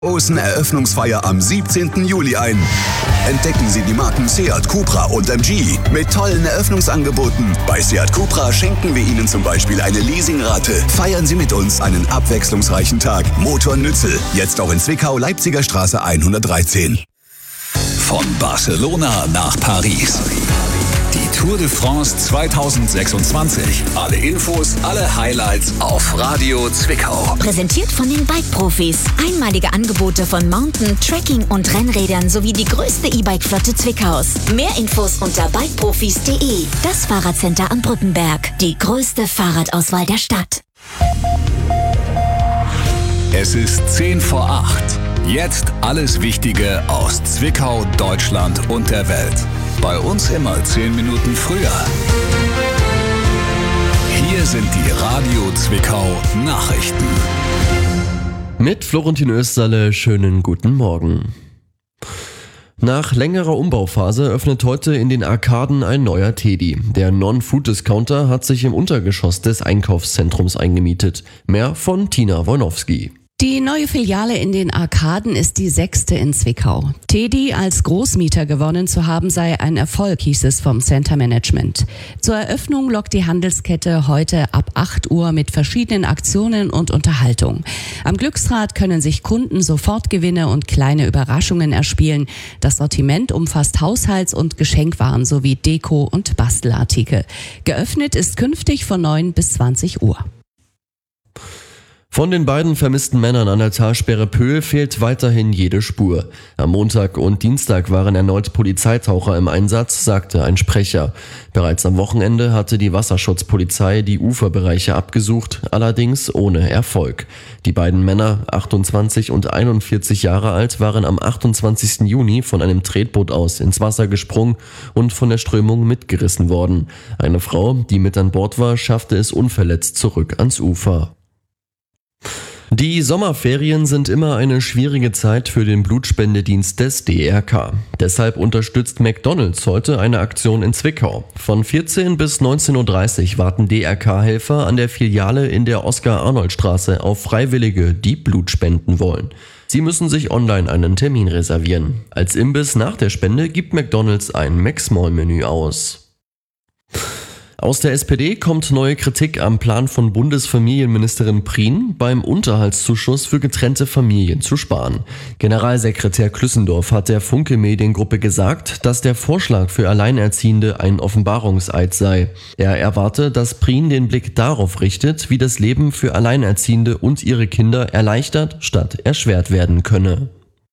Großen Eröffnungsfeier am 17. Juli ein. Entdecken Sie die Marken Seat, Cupra und MG mit tollen Eröffnungsangeboten. Bei Seat Cupra schenken wir Ihnen zum Beispiel eine Leasingrate. Feiern Sie mit uns einen abwechslungsreichen Tag. Motor Nützel, jetzt auch in Zwickau, Leipziger Straße 113. Von Barcelona nach Paris. Die Tour de France 2026. Alle Infos, alle Highlights auf Radio Zwickau. Präsentiert von den Bike-Profis. Einmalige Angebote von Mountain-, Trekking- und Rennrädern sowie die größte E-Bike-Flotte Zwickaus. Mehr Infos unter bikeprofis.de. Das Fahrradcenter am Brückenberg. Die größte Fahrradauswahl der Stadt. Es ist 10 vor 8. Jetzt alles Wichtige aus Zwickau, Deutschland und der Welt. Bei uns immer 10 Minuten früher. Hier sind die Radio Zwickau Nachrichten. Mit Florentin Österle, schönen guten Morgen. Nach längerer Umbauphase öffnet heute in den Arkaden ein neuer Teddy. Der Non-Food-Discounter hat sich im Untergeschoss des Einkaufszentrums eingemietet. Mehr von Tina Wojnowski. Die neue Filiale in den Arkaden ist die 6. in Zwickau. Teddy als Großmieter gewonnen zu haben sei ein Erfolg, hieß es vom Center Management. Zur Eröffnung lockt die Handelskette heute ab 8 Uhr mit verschiedenen Aktionen und Unterhaltung. Am Glücksrad können sich Kunden Sofortgewinne und kleine Überraschungen erspielen. Das Sortiment umfasst Haushalts- und Geschenkwaren sowie Deko- und Bastelartikel. Geöffnet ist künftig von 9 bis 20 Uhr. Von den beiden vermissten Männern an der Talsperre Pöhl fehlt weiterhin jede Spur. Am Montag und Dienstag waren erneut Polizeitaucher im Einsatz, sagte ein Sprecher. Bereits am Wochenende hatte die Wasserschutzpolizei die Uferbereiche abgesucht, allerdings ohne Erfolg. Die beiden Männer, 28 und 41 Jahre alt, waren am 28. Juni von einem Tretboot aus ins Wasser gesprungen und von der Strömung mitgerissen worden. Eine Frau, die mit an Bord war, schaffte es unverletzt zurück ans Ufer. Die Sommerferien sind immer eine schwierige Zeit für den Blutspendedienst des DRK. Deshalb unterstützt McDonald's heute eine Aktion in Zwickau. Von 14 bis 19.30 Uhr warten DRK-Helfer an der Filiale in der Oskar-Arnold-Straße auf Freiwillige, die Blut spenden wollen. Sie müssen sich online einen Termin reservieren. Als Imbiss nach der Spende gibt McDonald's ein McSmall-Menü aus. Aus der SPD kommt neue Kritik am Plan von Bundesfamilienministerin Prien, beim Unterhaltszuschuss für getrennte Familien zu sparen. Generalsekretär Klüssendorf hat der Funke Mediengruppe gesagt, dass der Vorschlag für Alleinerziehende ein Offenbarungseid sei. Er erwarte, dass Prien den Blick darauf richtet, wie das Leben für Alleinerziehende und ihre Kinder erleichtert statt erschwert werden könne.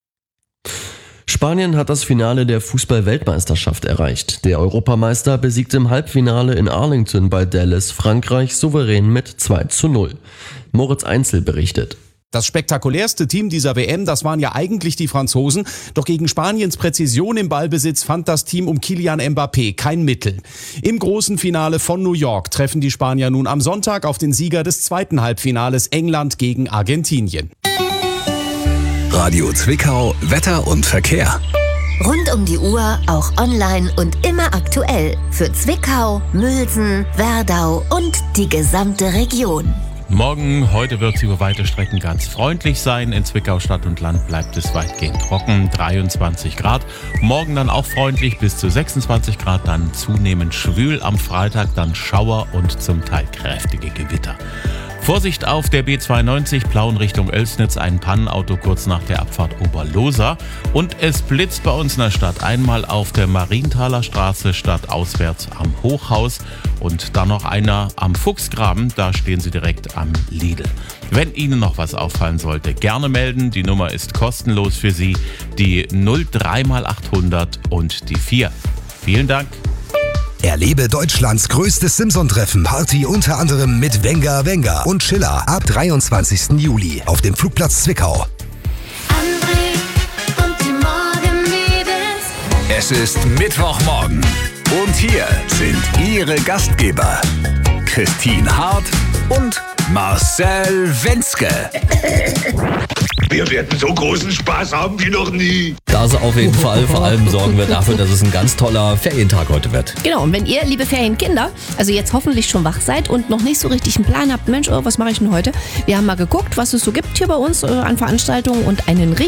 Spanien hat das Finale der Fußball-Weltmeisterschaft erreicht. Der Europameister besiegte im Halbfinale in Arlington bei Dallas Frankreich souverän mit 2:0. Moritz Einzel berichtet. Das spektakulärste Team dieser WM, das waren ja eigentlich die Franzosen. Doch gegen Spaniens Präzision im Ballbesitz fand das Team um Kylian Mbappé kein Mittel. Im großen Finale von New York treffen die Spanier nun am Sonntag auf den Sieger des zweiten Halbfinales England gegen Argentinien. Radio Zwickau, Wetter und Verkehr. Rund um die Uhr, auch online und immer aktuell. Für Zwickau, Mülsen, Werdau und die gesamte Region. Heute wird es über weite Strecken ganz freundlich sein. In Zwickau Stadt und Land bleibt es weitgehend trocken, 23 Grad. Morgen dann auch freundlich bis zu 26 Grad, dann zunehmend schwül. Am Freitag dann Schauer und zum Teil kräftige Gewitter. Vorsicht auf der B92 Plauen Richtung Oelsnitz, ein Pannenauto kurz nach der Abfahrt Oberlosa. Und es blitzt bei uns in der Stadt. Einmal auf der Marienthaler Straße stadtauswärts am Hochhaus und dann noch einer am Fuchsgraben. Da stehen Sie direkt am Lidl. Wenn Ihnen noch was auffallen sollte, gerne melden. Die Nummer ist kostenlos für Sie. Die 03 mal 800 und die 4. Vielen Dank. Erlebe Deutschlands größtes Simson-Treffen-Party unter anderem mit Wenger und Schiller ab 23. Juli auf dem Flugplatz Zwickau. André und die Morgenmädels. Es ist Mittwochmorgen und hier sind Ihre Gastgeber Christine Hart und Marcel Wenzke. Wir werden so großen Spaß haben wie noch nie. Das auf jeden Fall. Vor allem sorgen wir dafür, dass es ein ganz toller Ferientag heute wird. Genau, und wenn ihr, liebe Ferienkinder, also jetzt hoffentlich schon wach seid und noch nicht so richtig einen Plan habt, Mensch, was mache ich denn heute? Wir haben mal geguckt, was es so gibt hier bei uns an Veranstaltungen und einen